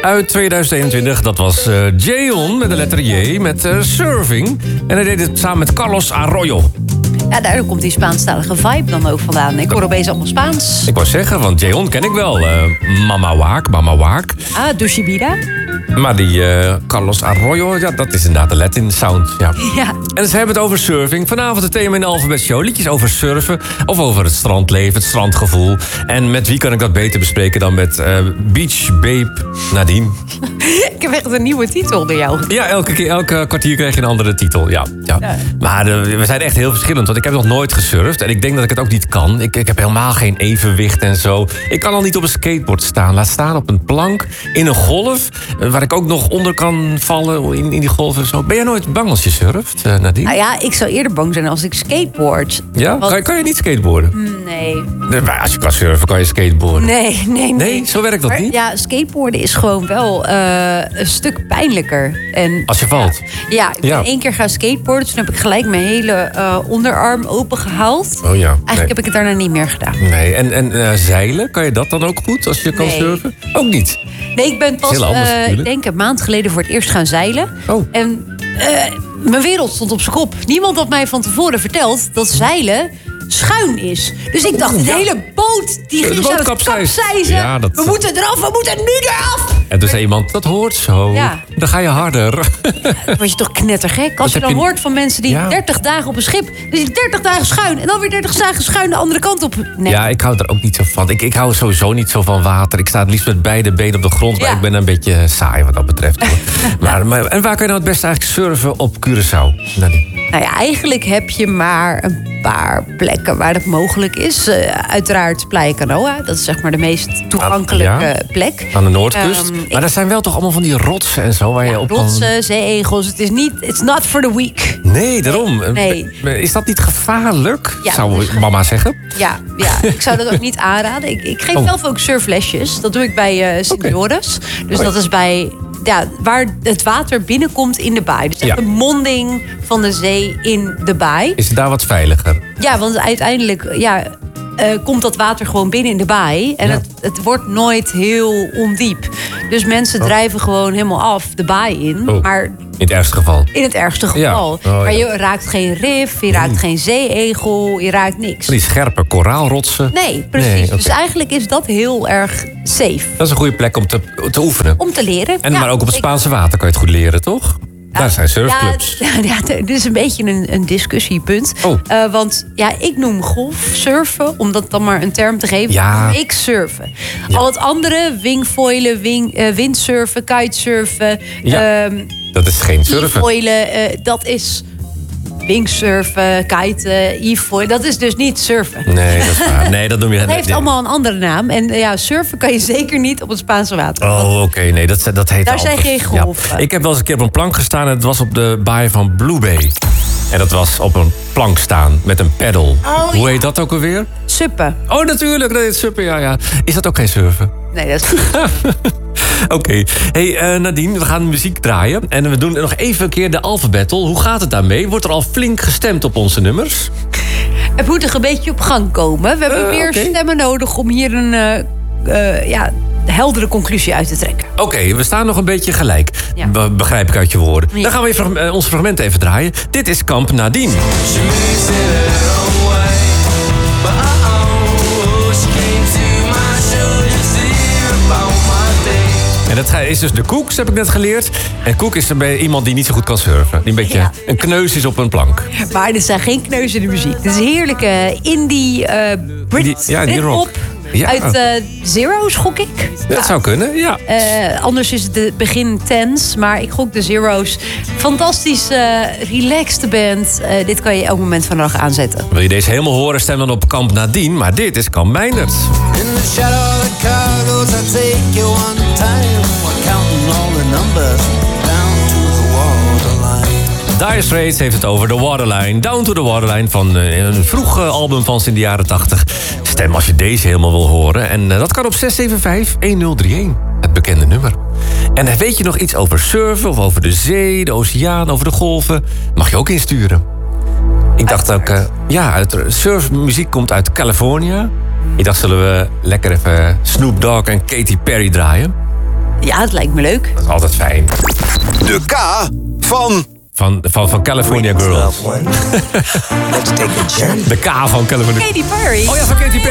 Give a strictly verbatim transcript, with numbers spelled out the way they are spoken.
uit tweeduizend eenentwintig. Dat was uh, J-On met de letter J met uh, Surfing. En hij deed het samen met Carlos Arroyo. Ja, daar komt die Spaanstalige vibe dan ook vandaan. Ik hoor opeens allemaal Spaans. Ik wou zeggen, want J-On ken ik wel. Uh, Mama Waak, Mama Waak. Ah, Dushibira. Maar die uh, Carlos Arroyo, ja, dat is inderdaad de Latin sound. Ja. Ja. En ze hebben het over surfing. Vanavond het thema in de Alphabet Show. Liedjes over surfen of over het strandleven, het strandgevoel. En met wie kan ik dat beter bespreken dan met uh, Beach Babe Nadine? Ik heb echt een nieuwe titel door jou. Ja, elke, keer, elke kwartier krijg je een andere titel. Ja, ja. Ja. Maar uh, we zijn echt heel verschillend. Want ik heb nog nooit gesurfd. En ik denk dat ik het ook niet kan. Ik, ik heb helemaal geen evenwicht en zo. Ik kan al niet op een skateboard staan. Laat staan op een plank in een golf. Uh, waar ik ook nog onder kan vallen in, in die golf en zo. Ben jij nooit bang als je surft, uh, Nadine? Nou ja, ik zou eerder bang zijn als ik skateboard. Ja? Want... Kan, je, kan je niet skateboarden? Nee. Nee, maar als je kan surfen, kan je skateboarden. Nee, nee, nee. Nee, zo werkt dat maar, niet? Ja, skateboarden is gewoon wel uh, een stuk pijnlijker. En, Als je valt? Ja, ja ik ben Ja. één keer gaan skateboarden. Toen heb ik gelijk mijn hele uh, onderarm opengehaald. Oh ja. Eigenlijk nee. heb ik het daarna niet meer gedaan. Nee, en, en uh, zeilen, kan je dat dan ook goed als je kan Nee. surfen? Ook niet? Nee, ik ben pas, Heel anders uh, ik natuurlijk. denk een maand geleden voor het eerst gaan zeilen. Oh. En uh, mijn wereld stond op zijn kop. Niemand had mij van tevoren verteld dat zeilen schuin is. Dus ik dacht, de ja. hele boot die De ging boot aan het kapseist. kapseizen. Ja, dat- We moeten eraf, we moeten nu eraf. En toen zei iemand, dat hoort zo. Ja. Dan ga je harder. Dan word je toch knettergek. Als je heb dan je- hoort van mensen die Ja. dertig dagen op een schip... dus die dertig dagen schuin en dan weer dertig dagen schuin de andere kant op. Nee. Ja, ik hou er ook niet zo van. Ik, ik hou sowieso niet zo van water. Ik sta het liefst met beide benen op de grond. Maar Ja. ik ben een beetje saai wat dat betreft. maar, maar, en waar kan je nou het beste eigenlijk surfen op Curaçao? Nadine? Nou ja, eigenlijk heb je maar een paar plekken waar dat mogelijk is. Uh, uiteraard Playa Canoa. Dat is zeg maar de meest toegankelijke Ja. plek. Aan de Noordkust. Ehm, maar ik- er zijn wel toch allemaal van die rotsen en zo waar je op kan... Rotsen, zeeegels. Het is niet... It's not for the weak. Nee, daarom. Nee. Is dat niet gevaarlijk? Ja, zou dat is mama zeggen. Ja, ja, ik zou dat ook niet aanraden. Ik, ik geef Oh. zelf ook surflesjes. Dat doe ik bij uh, Senioris. Dus Oh ja. dat is bij... Ja, waar het water binnenkomt in de baai. Dus echt Ja. de monding van de zee in de baai. Is het daar wat veiliger? Ja, want uiteindelijk ja, uh, komt dat water gewoon binnen in de baai. En Ja. het, het wordt nooit heel ondiep. Dus mensen Oh. drijven gewoon helemaal af de baai in. Oh. Maar In het ergste geval. in het ergste Ja. geval. Oh, ja. Maar je raakt geen rif, je raakt geen zeeegel, je raakt niks. Die scherpe koraalrotsen. Nee, precies. Nee, oké. Dus eigenlijk is dat heel erg safe Dat is een goede plek om te, te oefenen. om te leren. En Ja, maar ook op het zeker. Spaanse water kan je het goed leren, toch? Daar zijn surfclubs. Ja, ja, dit is een beetje een, een discussiepunt. Oh. Uh, want ja, ik noem golfsurfen, om dat dan maar een term te geven. Ja. Ik surfen. Al het andere, wingfoilen, wing, uh, windsurfen, kitesurfen... Ja. Um, Dat is geen surfen. e-foilen, uh, dat is wingsurfen, kiten, e-foilen. Dat is dus niet surfen. Nee, dat is waar. Nee, dat noem je... Het heeft nee. allemaal een andere naam. En uh, ja, surfen kan je zeker niet op het Spaanse water. Oh, oké. Nee, dat, dat heet Daar zijn anders. geen golven. Ja. Ik heb wel eens een keer op een plank gestaan en het was op de baai van Blue Bay. En dat was op een plank staan met een paddle. Oh, Hoe ja. heet dat ook alweer? Suppen. Oh, natuurlijk. Dat heet suppen, ja, ja. Is dat ook geen surfen? Nee, dat is... Oké. Okay. Hey uh, Nadine, we gaan muziek draaien. En we doen nog even een keer de alfabettel. Hoe gaat het daarmee? Wordt er al flink gestemd op onze nummers? Het moet er een beetje op gang komen. We hebben Uh, meer oké. stemmen nodig om hier een uh, uh, ja, heldere conclusie uit te trekken. Oké, okay, we staan nog een beetje gelijk. Ja. Be- begrijp ik uit je woorden. Ja. Dan gaan we even, uh, onze fragmenten even draaien. Dit is Kamp Nadine. En dat is dus de Koeks, heb ik net geleerd. En Koek is er bij iemand die niet zo goed kan surfen. Die een beetje Ja. een kneus is op een plank. Maar dit zijn geen kneuzen in de muziek. Dit is heerlijke indie, uh, Brit, Die- ja, die rock. Britpop. Ja. Uit uh, Zero's, gok ik. Dat zou kunnen, ja. Uh, anders is het de begin tens, maar ik gok de Zero's. Fantastische, uh, relaxed band. Uh, dit kan je elk moment van de dag aanzetten. Wil je deze helemaal horen, stem dan op Kamp Nadine. Maar dit is Kamp Meindert. In the shadow of the cargoes, I take you one time. We're counting all the numbers down to the waterline. Dire Straits heeft het over The Waterline. Down to the Waterline van uh, een vroeg uh, album van ze in de jaren tachtig. Stem als je deze helemaal wil horen. En uh, dat kan op zes zeven vijf een nul drie een. Het bekende nummer. En uh, weet je nog iets over surfen of over de zee, de oceaan, over de golven? Mag je ook insturen. Ik dacht ook, uh, ja, het surfmuziek komt uit Californië. Ik dacht, zullen we lekker even Snoop Dogg en Katy Perry draaien? Ja, het lijkt me leuk. Dat is altijd fijn. De K van... Van, van, van California Girls. Let's take a journey. De K van California. Katy Perry. Oh ja, van Katy Perry.